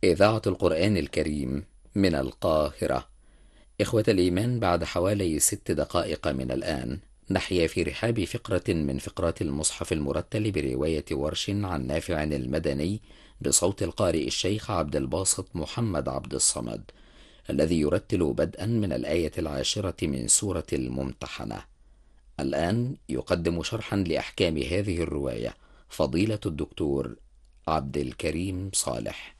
إذاعة القرآن الكريم من القاهرة. إخوة الإيمان، بعد حوالي 6 دقائق من الآن نحيا في رحاب فقرة من فقرات المصحف المرتل برواية ورش عن نافع المدني بصوت القارئ الشيخ عبد الباسط محمد عبد الصمد، الذي يرتل بدءا من الآية 10 من سورة الممتحنة. الآن يقدم شرحا لأحكام هذه الرواية فضيلة الدكتور عبد الكريم صالح.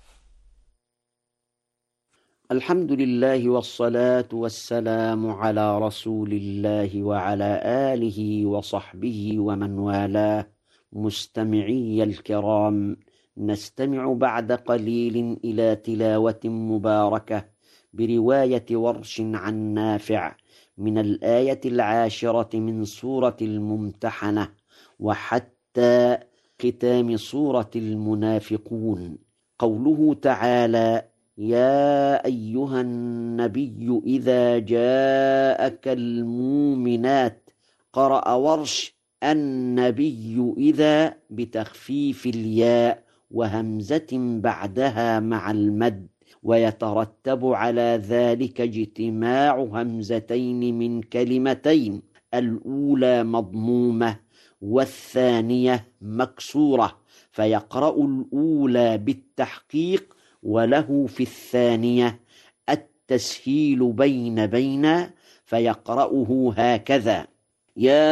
الحمد لله والصلاة والسلام على رسول الله وعلى آله وصحبه ومن والاه. مستمعي الكرام، نستمع بعد قليل إلى تلاوة مباركة برواية ورش عن نافع من الآية 10 من سورة الممتحنة وحتى ختام سورة المنافقون. قوله تعالى: يا أيها النبي إذا جاءك المؤمنات. قرأ ورش النبي إذا بتخفيف الياء وهمزة بعدها مع المد، ويترتب على ذلك اجتماع همزتين من كلمتين، الأولى مضمومة والثانية مكسورة، فيقرأ الأولى بالتحقيق، وله في الثانية التسهيل بين فيقرأه هكذا: يا